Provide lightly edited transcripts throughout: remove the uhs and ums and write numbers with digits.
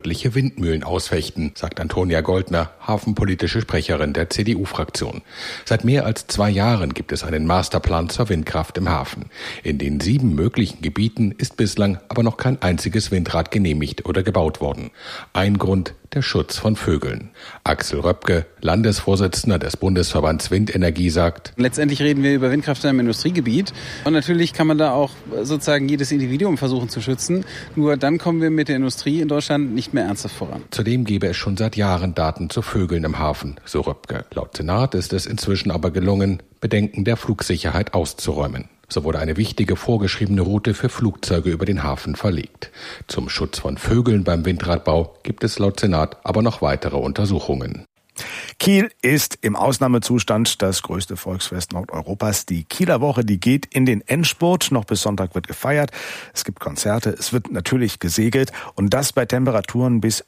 örtliche Windmühlen ausfechten, sagt Antonia Goldner, hafenpolitische Sprecherin der CDU-Fraktion. Seit mehr als 2 Jahren gibt es einen Masterplan zur Windkraft im Hafen. In den 7 möglichen Gebieten ist bislang aber noch kein einziges Windrad genehmigt oder gebaut worden. Ein Grund: der Schutz von Vögeln. Axel Röpke, Landesvorsitzender des Bundesverbands Windenergie, sagt: Letztendlich reden wir über Windkraft in einem Industriegebiet. Und natürlich kann man da auch sozusagen jedes Individuum versuchen zu schützen. Nur dann kommen wir mit der Industrie in Deutschland nicht mehr ernsthaft voran. Zudem gebe es schon seit Jahren Daten zu Vögeln im Hafen, so Röpke. Laut Senat ist es inzwischen aber gelungen, Bedenken der Flugsicherheit auszuräumen. So wurde eine wichtige vorgeschriebene Route für Flugzeuge über den Hafen verlegt. Zum Schutz von Vögeln beim Windradbau gibt es laut Senat aber noch weitere Untersuchungen. Kiel ist im Ausnahmezustand das größte Volksfest Nordeuropas. Die Kieler Woche, die geht in den Endspurt. Noch bis Sonntag wird gefeiert. Es gibt Konzerte. Es wird natürlich gesegelt. Und das bei Temperaturen bis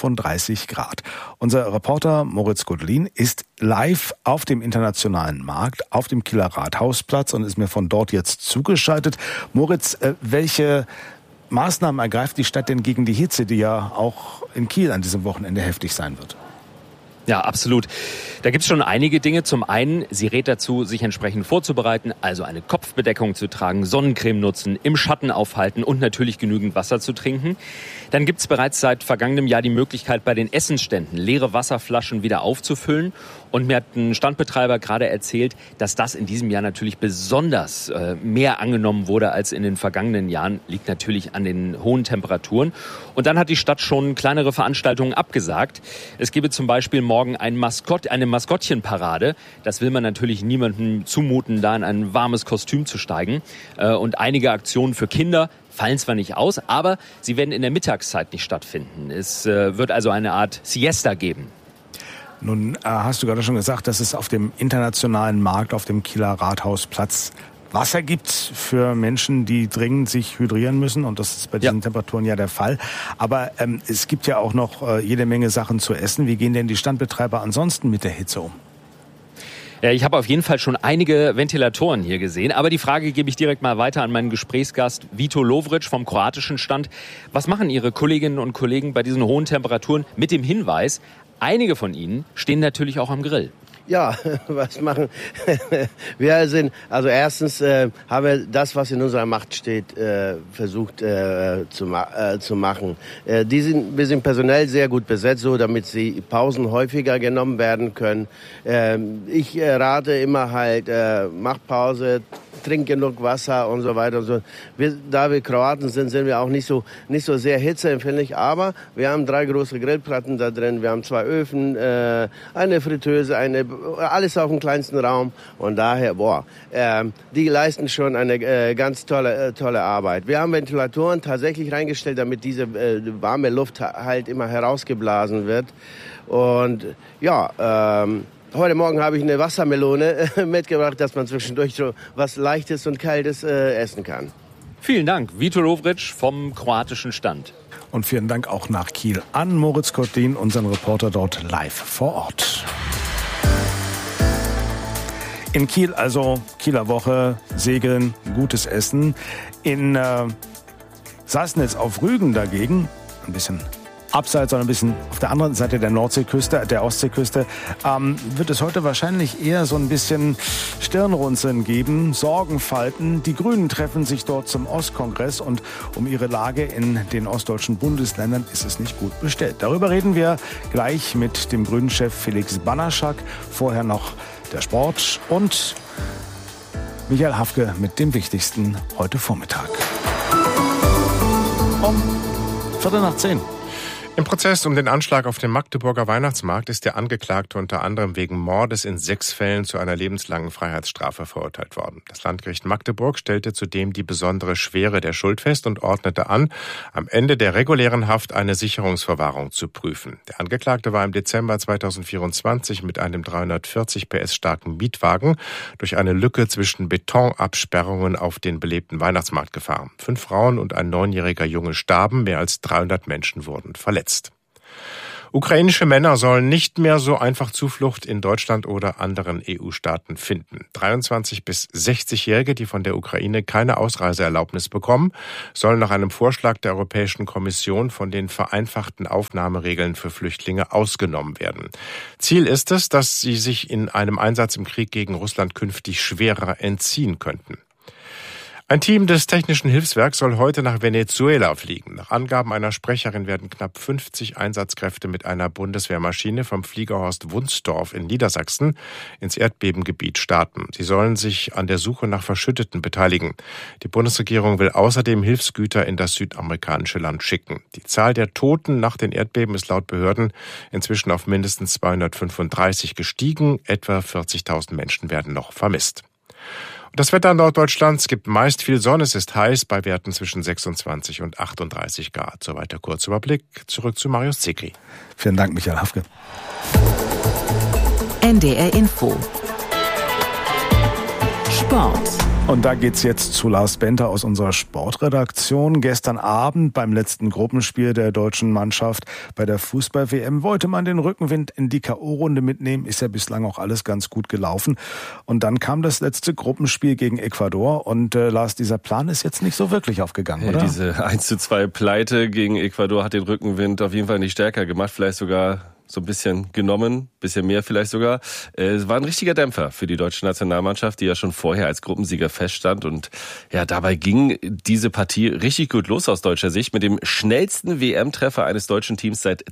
35 Grad. Unser Reporter Moritz Gudlin ist live auf dem internationalen Markt, auf dem Kieler Rathausplatz und ist mir von dort jetzt zugeschaltet. Moritz, welche Maßnahmen ergreift die Stadt denn gegen die Hitze, die ja auch in Kiel an diesem Wochenende heftig sein wird? Ja, absolut. Da gibt's schon einige Dinge. Zum einen, sie rät dazu, sich entsprechend vorzubereiten, also eine Kopfbedeckung zu tragen, Sonnencreme nutzen, im Schatten aufhalten und natürlich genügend Wasser zu trinken. Dann gibt's bereits seit vergangenem Jahr die Möglichkeit, bei den Essensständen leere Wasserflaschen wieder aufzufüllen. Und mir hat ein Standbetreiber gerade erzählt, dass das in diesem Jahr natürlich besonders mehr angenommen wurde als in den vergangenen Jahren. Liegt natürlich an den hohen Temperaturen. Und dann hat die Stadt schon kleinere Veranstaltungen abgesagt. Es gebe zum Beispiel morgen eine Maskottchenparade. Das will man natürlich niemandem zumuten, da in ein warmes Kostüm zu steigen. Und einige Aktionen für Kinder fallen zwar nicht aus, aber sie werden in der Mittagszeit nicht stattfinden. Es wird also eine Art Siesta geben. Nun hast du gerade schon gesagt, dass es auf dem internationalen Markt, auf dem Kieler Rathausplatz Wasser gibt für Menschen, die dringend sich hydrieren müssen. Und das ist bei diesen Temperaturen ja der Fall. Aber es gibt ja auch noch jede Menge Sachen zu essen. Wie gehen denn die Standbetreiber ansonsten mit der Hitze um? Ja, ich habe auf jeden Fall schon einige Ventilatoren hier gesehen. Aber die Frage gebe ich direkt mal weiter an meinen Gesprächsgast Vito Lovric vom kroatischen Stand. Was machen Ihre Kolleginnen und Kollegen bei diesen hohen Temperaturen mit dem Hinweis: einige von ihnen stehen natürlich auch am Grill? Ja, was machen wir? Also erstens haben wir das, was in unserer Macht steht, versucht zu machen. Wir sind personell sehr gut besetzt, so damit die Pausen häufiger genommen werden können. Ich rate immer halt, mach Pause, trink genug Wasser und so weiter und so. Da wir Kroaten sind wir auch nicht so sehr hitzeempfindlich, aber wir haben 3 große Grillplatten da drin, wir haben 2 Öfen, eine Fritteuse, alles auf dem kleinsten Raum und daher, die leisten schon eine ganz tolle Arbeit. Wir haben Ventilatoren tatsächlich reingestellt, damit diese warme Luft halt immer herausgeblasen wird und heute Morgen habe ich eine Wassermelone mitgebracht, dass man zwischendurch so was Leichtes und Kaltes essen kann. Vielen Dank, Vito Lovric vom kroatischen Stand. Und vielen Dank auch nach Kiel an Moritz Gudlin, unseren Reporter dort live vor Ort. In Kiel also Kieler Woche, Segeln, gutes Essen. In Sassnitz auf Rügen dagegen, ein bisschen abseits, sondern ein bisschen auf der anderen Seite der Nordseeküste, der Ostseeküste, wird es heute wahrscheinlich eher so ein bisschen Stirnrunzeln geben, Sorgenfalten. Die Grünen treffen sich dort zum Ostkongress und um ihre Lage in den ostdeutschen Bundesländern ist es nicht gut bestellt. Darüber reden wir gleich mit dem Grünen-Chef Felix Banaschak. Vorher noch der Sport und Michael Hafke mit dem Wichtigsten heute Vormittag. Um 9:15. Im Prozess um den Anschlag auf dem Magdeburger Weihnachtsmarkt ist der Angeklagte unter anderem wegen Mordes in 6 Fällen zu einer lebenslangen Freiheitsstrafe verurteilt worden. Das Landgericht Magdeburg stellte zudem die besondere Schwere der Schuld fest und ordnete an, am Ende der regulären Haft eine Sicherungsverwahrung zu prüfen. Der Angeklagte war im Dezember 2024 mit einem 340 PS starken Mietwagen durch eine Lücke zwischen Betonabsperrungen auf den belebten Weihnachtsmarkt gefahren. 5 Frauen und ein 9-jähriger Junge starben, mehr als 300 Menschen wurden verletzt. Ukrainische Männer sollen nicht mehr so einfach Zuflucht in Deutschland oder anderen EU-Staaten finden. 23- bis 60-Jährige, die von der Ukraine keine Ausreiseerlaubnis bekommen, sollen nach einem Vorschlag der Europäischen Kommission von den vereinfachten Aufnahmeregeln für Flüchtlinge ausgenommen werden. Ziel ist es, dass sie sich in einem Einsatz im Krieg gegen Russland künftig schwerer entziehen könnten. Ein Team des Technischen Hilfswerks soll heute nach Venezuela fliegen. Nach Angaben einer Sprecherin werden knapp 50 Einsatzkräfte mit einer Bundeswehrmaschine vom Fliegerhorst Wunsdorf in Niedersachsen ins Erdbebengebiet starten. Sie sollen sich an der Suche nach Verschütteten beteiligen. Die Bundesregierung will außerdem Hilfsgüter in das südamerikanische Land schicken. Die Zahl der Toten nach den Erdbeben ist laut Behörden inzwischen auf mindestens 235 gestiegen. Etwa 40.000 Menschen werden noch vermisst. Das Wetter in Norddeutschland, es gibt meist viel Sonne, es ist heiß bei Werten zwischen 26 und 38 Grad. Soweit der Kurzüberblick. Zurück zu Marius Zekri. Vielen Dank, Michael Hafke. NDR Info. Sport. Und da geht's jetzt zu Lars Bender aus unserer Sportredaktion. Gestern Abend beim letzten Gruppenspiel der deutschen Mannschaft bei der Fußball-WM wollte man den Rückenwind in die K.O.-Runde mitnehmen. Ist ja bislang auch alles ganz gut gelaufen. Und dann kam das letzte Gruppenspiel gegen Ecuador. Und Lars, dieser Plan ist jetzt nicht so wirklich aufgegangen, oder? Diese 1:2 Pleite gegen Ecuador hat den Rückenwind auf jeden Fall nicht stärker gemacht. Vielleicht sogar so ein bisschen genommen, bisschen mehr vielleicht sogar. Es war ein richtiger Dämpfer für die deutsche Nationalmannschaft, die ja schon vorher als Gruppensieger feststand. Und ja, dabei ging diese Partie richtig gut los aus deutscher Sicht mit dem schnellsten WM-Treffer eines deutschen Teams seit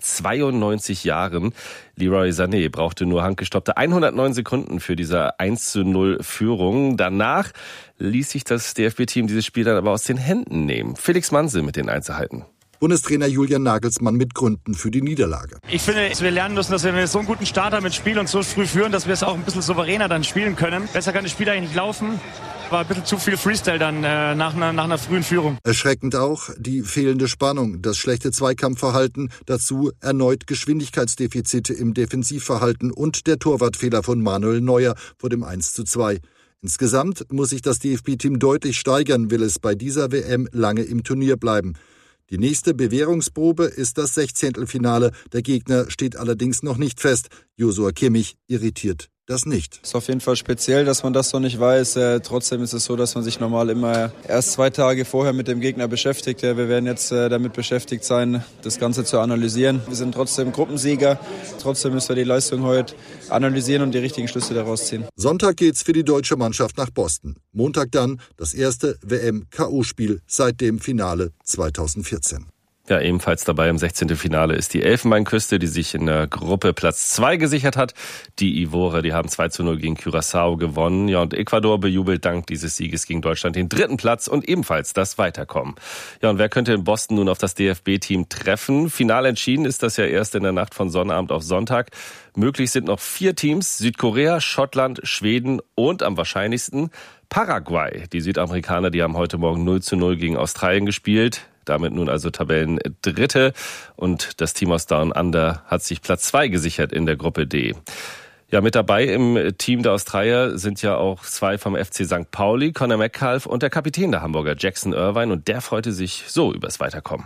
92 Jahren. Leroy Sané brauchte nur handgestoppte 109 Sekunden für diese 1:0 Führung. Danach ließ sich das DFB-Team dieses Spiel dann aber aus den Händen nehmen. Felix Manse mit den Einzelheiten. Bundestrainer Julian Nagelsmann mit Gründen für die Niederlage. Ich finde, wir lernen müssen, dass wir so einen guten Start haben mit Spiel und so früh führen, dass wir es auch ein bisschen souveräner dann spielen können. Besser kann das Spiel eigentlich nicht laufen. War ein bisschen zu viel Freestyle dann nach einer frühen Führung. Erschreckend auch die fehlende Spannung, das schlechte Zweikampfverhalten, dazu erneut Geschwindigkeitsdefizite im Defensivverhalten und der Torwartfehler von Manuel Neuer vor dem 1:2. Insgesamt muss sich das DFB-Team deutlich steigern, will es bei dieser WM lange im Turnier bleiben. Die nächste Bewährungsprobe ist das 16. Der Gegner steht allerdings noch nicht fest. Joshua Kimmich irritiert das nicht. Es ist auf jeden Fall speziell, dass man das so nicht weiß. Trotzdem ist es so, dass man sich normal immer erst 2 Tage vorher mit dem Gegner beschäftigt. Wir werden jetzt damit beschäftigt sein, das Ganze zu analysieren. Wir sind trotzdem Gruppensieger. Trotzdem müssen wir die Leistung heute analysieren und die richtigen Schlüsse daraus ziehen. Sonntag geht's für die deutsche Mannschaft nach Boston. Montag dann das erste WM-KO-Spiel seit dem Finale 2014. Ja, ebenfalls dabei im 16. Finale ist die Elfenbeinküste, die sich in der Gruppe Platz 2 gesichert hat. Die Ivore, die haben 2:0 gegen Curaçao gewonnen. Ja, und Ecuador bejubelt dank dieses Sieges gegen Deutschland den 3. Platz und ebenfalls das Weiterkommen. Ja, und wer könnte in Boston nun auf das DFB-Team treffen? Final entschieden ist das ja erst in der Nacht von Sonnabend auf Sonntag. Möglich sind noch 4 Teams: Südkorea, Schottland, Schweden und am wahrscheinlichsten Paraguay. Die Südamerikaner, die haben heute Morgen 0:0 gegen Australien gespielt. Damit nun also Tabellendritte. Und das Team aus Down Under hat sich Platz 2 gesichert in der Gruppe D. Ja, mit dabei im Team der Australier sind ja auch 2 vom FC St. Pauli, Conor Metcalfe und der Kapitän der Hamburger, Jackson Irvine. Und der freute sich so übers Weiterkommen.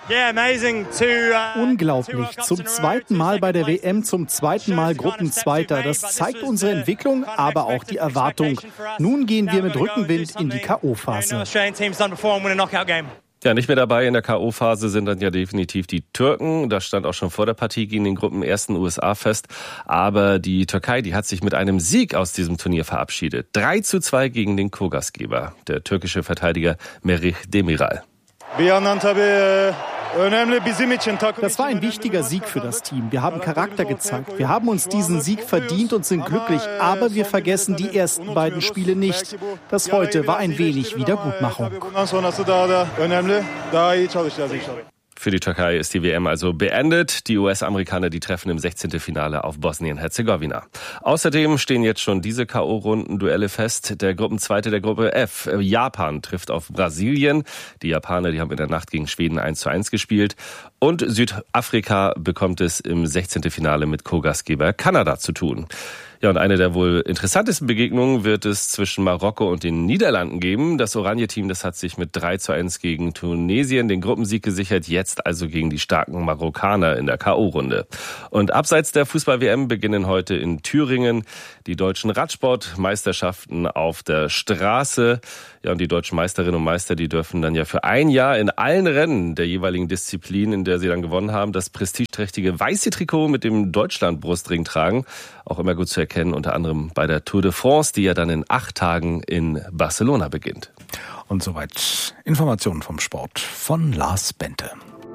Unglaublich. Zum 2. Mal bei der WM, zum 2. Mal Gruppenzweiter. Das zeigt unsere Entwicklung, aber auch die Erwartung. Nun gehen wir mit Rückenwind in die K.O.-Phase. Ja, nicht mehr dabei in der K.O.-Phase sind dann ja definitiv die Türken. Das stand auch schon vor der Partie gegen den Gruppenersten USA fest. Aber die Türkei, die hat sich mit einem Sieg aus diesem Turnier verabschiedet. 3:2 gegen den Co-Gastgeber, der türkische Verteidiger Merih Demiral. Das war ein wichtiger Sieg für das Team. Wir haben Charakter gezeigt. Wir haben uns diesen Sieg verdient und sind glücklich. Aber wir vergessen die ersten beiden Spiele nicht. Das heute war ein wenig Wiedergutmachung. Für die Türkei ist die WM also beendet. Die US-Amerikaner, die treffen im 16. Finale auf Bosnien-Herzegowina. Außerdem stehen jetzt schon diese K.O.-Runden-Duelle fest. Der Gruppenzweite der Gruppe F. Japan trifft auf Brasilien. Die Japaner, die haben in der Nacht gegen Schweden 1:1 gespielt. Und Südafrika bekommt es im 16. Finale mit Co-Gastgeber Kanada zu tun. Ja, und eine der wohl interessantesten Begegnungen wird es zwischen Marokko und den Niederlanden geben. Das Oranje-Team, das hat sich mit 3:1 gegen Tunesien den Gruppensieg gesichert, jetzt also gegen die starken Marokkaner in der K.O.-Runde. Und abseits der Fußball-WM beginnen heute in Thüringen die deutschen Radsportmeisterschaften auf der Straße. Ja, und die deutschen Meisterinnen und Meister, die dürfen dann ja für ein Jahr in allen Rennen der jeweiligen Disziplin, in der sie dann gewonnen haben, das prestigeträchtige weiße Trikot mit dem Deutschland-Brustring tragen. Auch immer gut zu erkennen, unter anderem bei der Tour de France, die ja dann in 8 Tagen in Barcelona beginnt. Und soweit Informationen vom Sport von Lars Bente.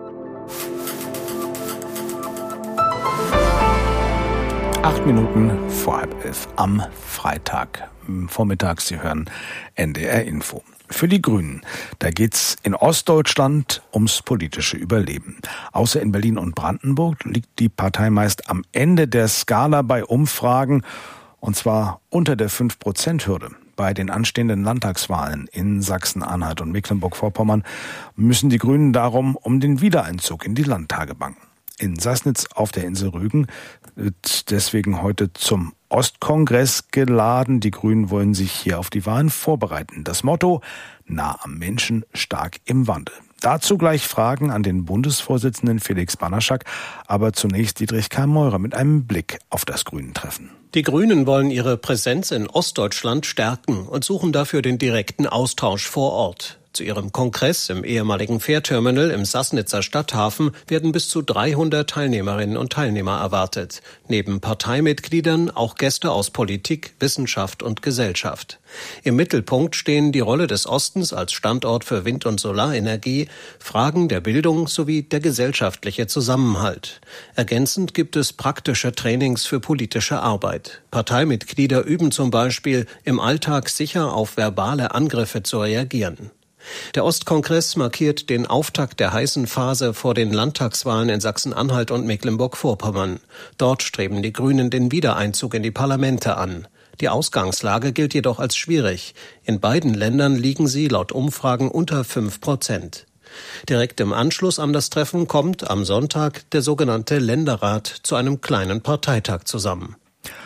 Acht Minuten vor 10:30 am Freitag. Vormittag, Sie hören NDR Info. Für die Grünen, da geht's in Ostdeutschland ums politische Überleben. Außer in Berlin und Brandenburg liegt die Partei meist am Ende der Skala bei Umfragen, und zwar unter der 5%-Hürde. Bei den anstehenden Landtagswahlen in Sachsen-Anhalt und Mecklenburg-Vorpommern müssen die Grünen darum um den Wiedereinzug in die Landtage bangen. In Sassnitz auf der Insel Rügen wird deswegen heute zum Ostkongress geladen. Die Grünen wollen sich hier auf die Wahlen vorbereiten. Das Motto: nah am Menschen, stark im Wandel. Dazu gleich Fragen an den Bundesvorsitzenden Felix Banaschak, aber zunächst Dietrich Karl Meurer mit einem Blick auf das Grünen-Treffen. Die Grünen wollen ihre Präsenz in Ostdeutschland stärken und suchen dafür den direkten Austausch vor Ort. Zu ihrem Kongress im ehemaligen Fährterminal im Sassnitzer Stadthafen werden bis zu 300 Teilnehmerinnen und Teilnehmer erwartet. Neben Parteimitgliedern auch Gäste aus Politik, Wissenschaft und Gesellschaft. Im Mittelpunkt stehen die Rolle des Ostens als Standort für Wind- und Solarenergie, Fragen der Bildung sowie der gesellschaftliche Zusammenhalt. Ergänzend gibt es praktische Trainings für politische Arbeit. Parteimitglieder üben zum Beispiel, im Alltag sicher auf verbale Angriffe zu reagieren. Der Ostkongress markiert den Auftakt der heißen Phase vor den Landtagswahlen in Sachsen-Anhalt und Mecklenburg-Vorpommern. Dort streben die Grünen den Wiedereinzug in die Parlamente an. Die Ausgangslage gilt jedoch als schwierig. In beiden Ländern liegen sie laut Umfragen unter 5%. Direkt im Anschluss an das Treffen kommt am Sonntag der sogenannte Länderrat zu einem kleinen Parteitag zusammen.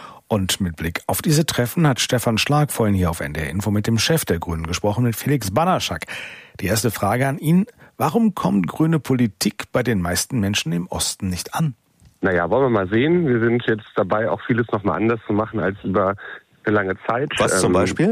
Und mit Blick auf diese Treffen hat Stefan Schlag vorhin hier auf NDR Info mit dem Chef der Grünen gesprochen, mit Felix Banaschak. Die erste Frage an ihn: Warum kommt grüne Politik bei den meisten Menschen im Osten nicht an? Naja, wollen wir mal sehen. Wir sind jetzt dabei, auch vieles nochmal anders zu machen als über eine lange Zeit. Was zum Beispiel?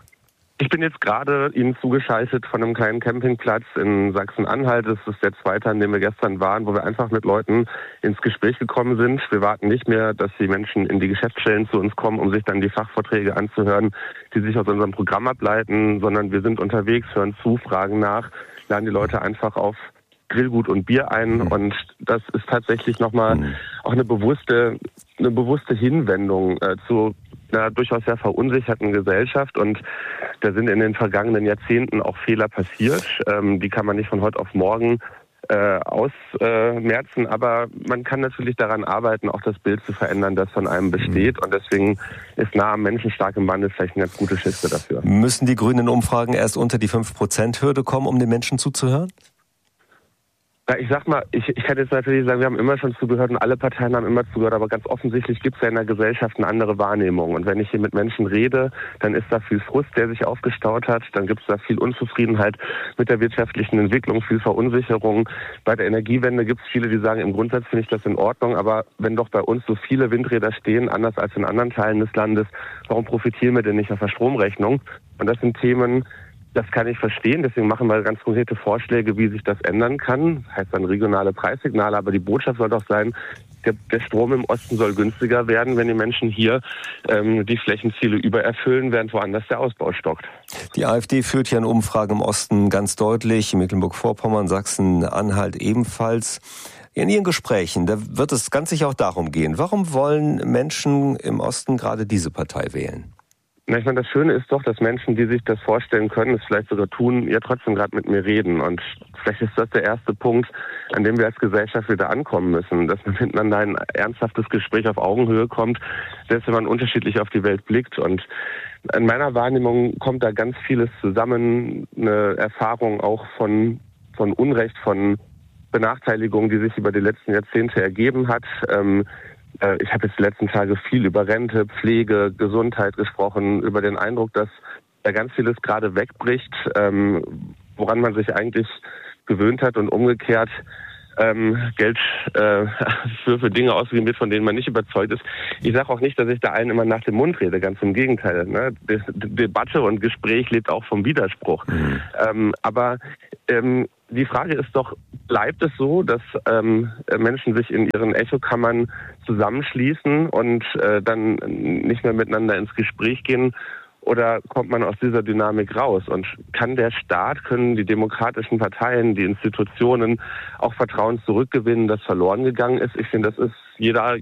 Ich bin jetzt gerade Ihnen zugeschaltet von einem kleinen Campingplatz in Sachsen-Anhalt. Das ist der zweite, an dem wir gestern waren, wo wir einfach mit Leuten ins Gespräch gekommen sind. Wir warten nicht mehr, dass die Menschen in die Geschäftsstellen zu uns kommen, um sich dann die Fachvorträge anzuhören, die sich aus unserem Programm ableiten, sondern wir sind unterwegs, hören zu, fragen nach, laden die Leute einfach auf Grillgut und Bier ein, und das ist tatsächlich nochmal auch eine bewusste Hinwendung zu einer durchaus sehr verunsicherten Gesellschaft, und da sind in den vergangenen Jahrzehnten auch Fehler passiert. Die kann man nicht von heute auf morgen ausmerzen, aber man kann natürlich daran arbeiten, auch das Bild zu verändern, das von einem besteht, und deswegen ist nah am Menschen, stark im Wandel vielleicht eine ganz gute Schiste dafür. Müssen die Grünen Umfragen erst unter die 5%-Hürde kommen, um den Menschen zuzuhören? Ja, ich sag mal, ich kann jetzt natürlich sagen, wir haben immer schon zugehört und alle Parteien haben immer zugehört, aber ganz offensichtlich gibt es ja in der Gesellschaft eine andere Wahrnehmung. Und wenn ich hier mit Menschen rede, dann ist da viel Frust, der sich aufgestaut hat, dann gibt es da viel Unzufriedenheit mit der wirtschaftlichen Entwicklung, viel Verunsicherung. Bei der Energiewende gibt es viele, die sagen, im Grundsatz finde ich das in Ordnung, aber wenn doch bei uns so viele Windräder stehen, anders als in anderen Teilen des Landes, warum profitieren wir denn nicht auf der Stromrechnung? Und das sind Themen, das kann ich verstehen, deswegen machen wir ganz konkrete Vorschläge, wie sich das ändern kann. Das heißt dann regionale Preissignale, aber die Botschaft soll doch sein, der Strom im Osten soll günstiger werden, wenn die Menschen hier die Flächenziele übererfüllen, während woanders der Ausbau stockt. Die AfD führt ja in Umfragen im Osten ganz deutlich, in Mecklenburg-Vorpommern, Sachsen-Anhalt ebenfalls. In Ihren Gesprächen, da wird es ganz sicher auch darum gehen, warum wollen Menschen im Osten gerade diese Partei wählen? Na, ich meine, das Schöne ist doch, dass Menschen, die sich das vorstellen können, es vielleicht sogar tun, ja trotzdem gerade mit mir reden. Und vielleicht ist das der erste Punkt, an dem wir als Gesellschaft wieder ankommen müssen, dass man miteinander ein ernsthaftes Gespräch auf Augenhöhe kommt, selbst wenn man unterschiedlich auf die Welt blickt. Und in meiner Wahrnehmung kommt da ganz vieles zusammen, eine Erfahrung auch von Unrecht, von Benachteiligung, die sich über die letzten Jahrzehnte ergeben hat, ich habe jetzt die letzten Tage viel über Rente, Pflege, Gesundheit gesprochen, über den Eindruck, dass da ganz vieles gerade wegbricht, woran man sich eigentlich gewöhnt hat und umgekehrt Geld für Dinge ausgegeben wird, von denen man nicht überzeugt ist. Ich sage auch nicht, dass ich da allen immer nach dem Mund rede, ganz im Gegenteil. Ne? Debatte und Gespräch lebt auch vom Widerspruch. Aber die Frage ist doch, bleibt es so, dass Menschen sich in ihren Echokammern zusammenschließen und dann nicht mehr miteinander ins Gespräch gehen? Oder kommt man aus dieser Dynamik raus? Und kann der Staat, können die demokratischen Parteien, die Institutionen auch Vertrauen zurückgewinnen, das verloren gegangen ist? Ich finde, das ist jeder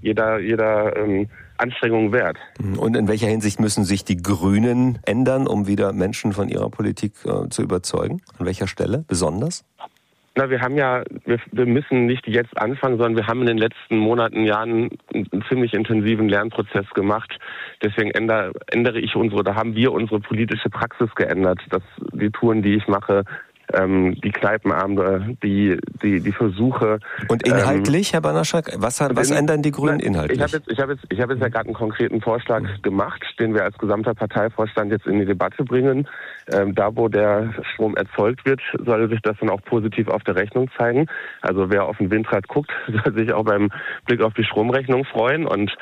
Anstrengung wert. Und in welcher Hinsicht müssen sich die Grünen ändern, um wieder Menschen von ihrer Politik zu überzeugen? An welcher Stelle besonders? Na, wir müssen nicht jetzt anfangen, sondern wir haben in den letzten Monaten, Jahren einen ziemlich intensiven Lernprozess gemacht. Deswegen haben wir unsere politische Praxis geändert. Die Touren, die ich mache, die Kneipenabende, die Versuche. Und inhaltlich, Herr Banaschak, was ändern die Grünen inhaltlich? Ich habe jetzt ja gerade einen konkreten Vorschlag gemacht, den wir als gesamter Parteivorstand jetzt in die Debatte bringen. Da, wo der Strom erzeugt wird, soll sich das dann auch positiv auf der Rechnung zeigen. Also wer auf ein Windrad guckt, soll sich auch beim Blick auf die Stromrechnung freuen. Und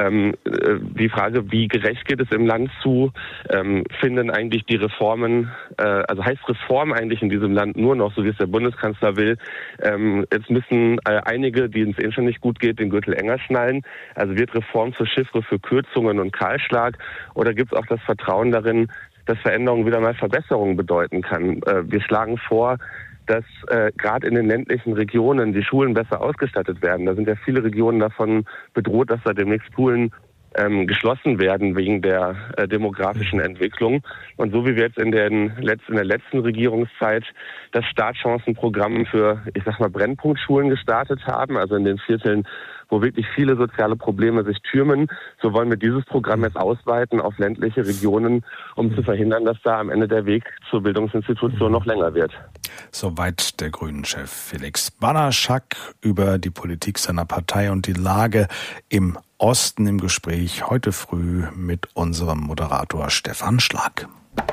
die Frage, wie gerecht geht es im Land zu, finden eigentlich die Reformen, also heißt Reform eigentlich in diesem Land nur noch, so wie es der Bundeskanzler will. Jetzt müssen einige, denen es schon nicht gut geht, den Gürtel enger schnallen. Also wird Reform zur Chiffre für Kürzungen und Kahlschlag? Oder gibt es auch das Vertrauen darin, dass Veränderung wieder mal Verbesserungen bedeuten kann? Wir schlagen vor, dass gerade in den ländlichen Regionen die Schulen besser ausgestattet werden. Da sind ja viele Regionen davon bedroht, dass da demnächst Schulen geschlossen werden wegen der demografischen Entwicklung. Und so wie wir jetzt in der letzten Regierungszeit das Startchancenprogramm für, Brennpunktschulen gestartet haben, also in den Vierteln, wo wirklich viele soziale Probleme sich türmen, so wollen wir dieses Programm jetzt ausweiten auf ländliche Regionen, um zu verhindern, dass da am Ende der Weg zur Bildungsinstitution noch länger wird. Soweit der Grünen-Chef Felix Banaschak über die Politik seiner Partei und die Lage im Osten im Gespräch heute früh mit unserem Moderator Stefan Schlag.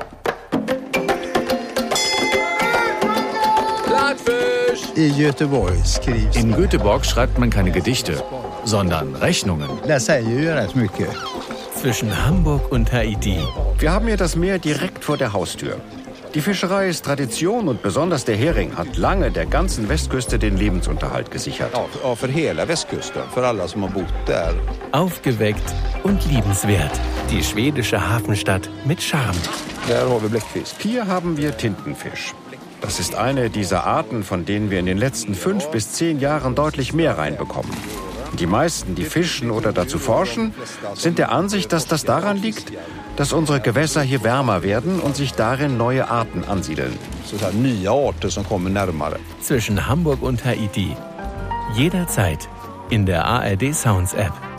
In Göteborg schreibt man keine Gedichte, sondern Rechnungen. Zwischen Hamburg und Haiti. Wir haben hier das Meer direkt vor der Haustür. Die Fischerei ist Tradition und besonders der Hering hat lange der ganzen Westküste den Lebensunterhalt gesichert. Aufgeweckt und liebenswert. Die schwedische Hafenstadt mit Charme. Hier haben wir Tintenfisch. Das ist eine dieser Arten, von denen wir in den letzten 5 bis 10 Jahren deutlich mehr reinbekommen. Die meisten, die fischen oder dazu forschen, sind der Ansicht, dass das daran liegt, dass unsere Gewässer hier wärmer werden und sich darin neue Arten ansiedeln. Zwischen Hamburg und Haiti. Jederzeit in der ARD Sounds App.